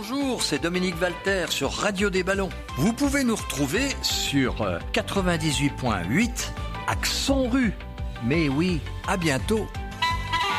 bonjour, c'est Dominique Walter sur Radio des Ballons. Vous pouvez nous retrouver sur 98.8 Accent Rue. Mais oui, à bientôt.